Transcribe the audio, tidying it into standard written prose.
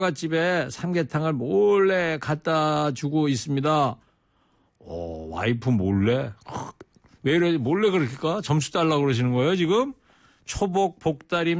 집에 삼계탕을 몰래 갖다 주고 있습니다. 와이프 몰래? 왜 이래 몰래 그렇게까? 점수 달라고 그러시는 거예요 지금? 초복, 복다림,